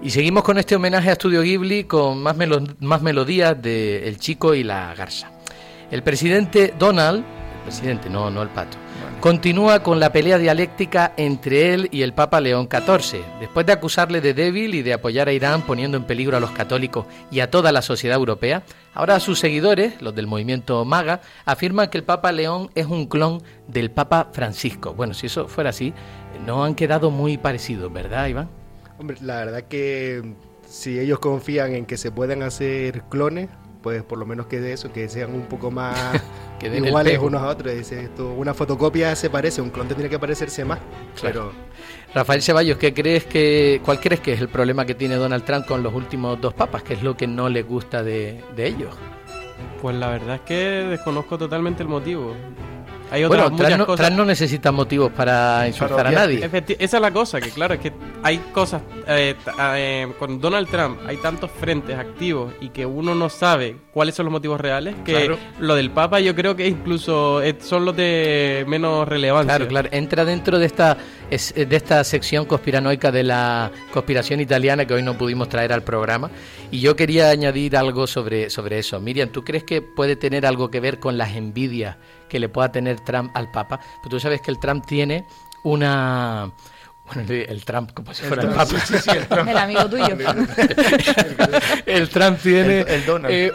Y seguimos con este homenaje a Estudio Ghibli con más melodías de El Chico y la Garza. El presidente Donald, no el pato, continúa con la pelea dialéctica entre él y el Papa León XIV. Después de acusarle de débil y de apoyar a Irán poniendo en peligro a los católicos y a toda la sociedad europea, ahora sus seguidores, los del movimiento MAGA, afirman que el Papa León es un clon del Papa Francisco. Bueno, si eso fuera así, no han quedado muy parecidos, ¿verdad, Iván? Hombre, la verdad que si ellos confían en que se puedan hacer clones, pues por lo menos que de eso, que sean un poco más iguales unos a otros. Dice esto, una fotocopia se parece, un clon tendría que parecerse más. Claro. Pero Rafael Ceballos, ¿cuál crees que es el problema que tiene Donald Trump con los últimos dos papas? ¿Qué es lo que no le gusta de ellos? Pues la verdad es que desconozco totalmente el motivo. Hay Trump no necesita motivos para insultar a nadie. Esa es la cosa, que claro, es que hay cosas, con Donald Trump hay tantos frentes activos y que uno no sabe cuáles son los motivos reales, que lo del Papa yo creo que incluso son los de menos relevancia. Claro, entra dentro de esta sección conspiranoica de la conspiración italiana que hoy no pudimos traer al programa, y yo quería añadir algo sobre eso. Miriam, ¿tú crees que puede tener algo que ver con las envidias que le pueda tener Trump al Papa? Pues tú sabes que el Trump tiene una... Bueno, el Trump como si fuera el Papa. Sí, el Trump. El amigo tuyo. El Trump tiene el Donald.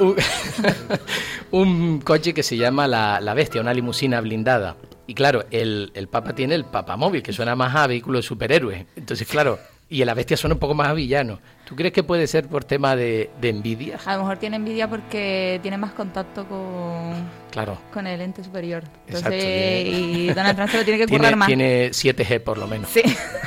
Un coche que se llama la Bestia, una limusina blindada. Y claro, el Papa tiene el Papamóvil, que suena más a vehículo de superhéroes. Entonces, claro, y la Bestia suena un poco más a villano. ¿Tú crees que puede ser por tema de envidia? A lo mejor tiene envidia porque tiene más contacto con el ente superior. Entonces, exacto, y Donald Trump se lo tiene que currar más. Tiene 7G por lo menos. Sí.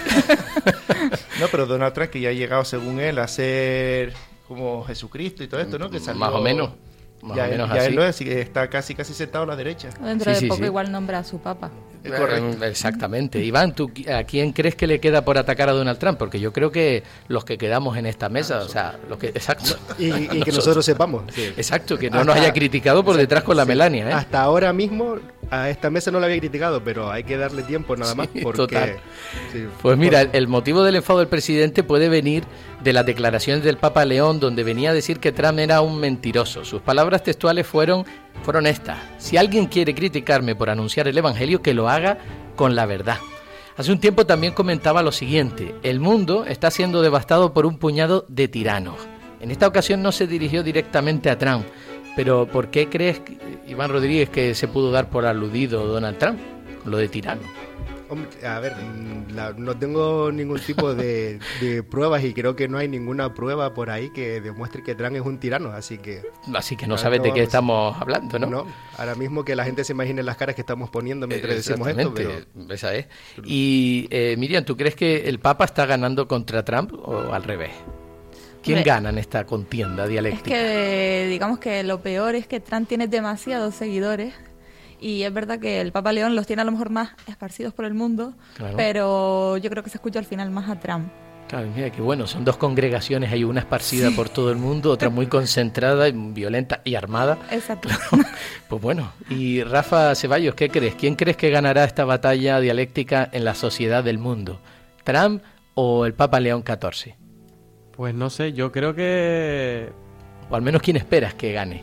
No, pero Donald Trump, que ya ha llegado, según él, a ser como Jesucristo y todo esto, ¿no? Que salió, más o menos. Ya él lo es, así que está casi sentado a la derecha. Dentro de poco igual nombra a su papa. Correcto. Exactamente. Iván, ¿tú a quién crees que le queda por atacar a Donald Trump? Porque yo creo que los que quedamos en esta mesa, o sea, los que... Exacto. Y que nosotros sepamos. Sí. Exacto, que no nos haya criticado por detrás con la Melania, ¿eh? Hasta ahora mismo a esta mesa no la había criticado, pero hay que darle tiempo nada más. Porque, total. Pues mira, el motivo del enfado del presidente puede venir de las declaraciones del Papa León, donde venía a decir que Trump era un mentiroso. Sus palabras textuales fueron estas: si alguien quiere criticarme por anunciar el Evangelio, que lo haga con la verdad. Hace un tiempo también comentaba lo siguiente: el mundo está siendo devastado por un puñado de tiranos. En esta ocasión no se dirigió directamente a Trump, pero ¿por qué crees, Iván Rodríguez, que se pudo dar por aludido Donald Trump con lo de tirano? Hombre, a ver, no tengo ningún tipo de pruebas y creo que no hay ninguna prueba por ahí que demuestre que Trump es un tirano, así que no sabes de qué estamos hablando, ¿no? No, ahora mismo que la gente se imagine las caras que estamos poniendo mientras decimos esto, pero... Esa es. Y Miriam, ¿tú crees que el Papa está ganando contra Trump o al revés? ¿Quién gana en esta contienda dialéctica? Es que digamos que lo peor es que Trump tiene demasiados seguidores. Y es verdad que el Papa León los tiene a lo mejor más esparcidos por el mundo, pero yo creo que se escucha al final más a Trump. Claro, mira qué bueno, son dos congregaciones, hay una esparcida por todo el mundo, otra muy concentrada, violenta y armada. Exacto. Claro. Pues bueno, y Rafa Ceballos, ¿qué crees? ¿Quién crees que ganará esta batalla dialéctica en la sociedad del mundo? ¿Trump o el Papa León XIV? Pues no sé, yo creo que... O al menos, ¿quién esperas que gane?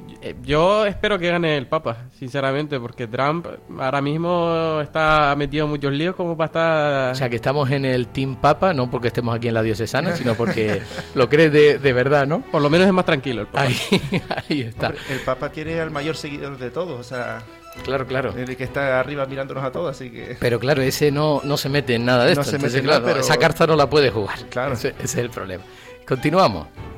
Yo espero que gane el Papa, sinceramente, porque Trump ahora mismo está metido en muchos líos como para estar... O sea, que estamos en el Team Papa, no porque estemos aquí en la diocesana, sino porque lo crees de verdad, ¿no? Por lo menos es más tranquilo el Papa. Ahí está. Hombre, el Papa tiene al mayor seguidor de todos, o sea... Claro. El que está arriba mirándonos a todos, así que... Pero claro, ese no se mete en nada de esto. No se entonces, mete en nada, claro, pero... esa carta no la puede jugar. Claro. Ese es el problema. Continuamos.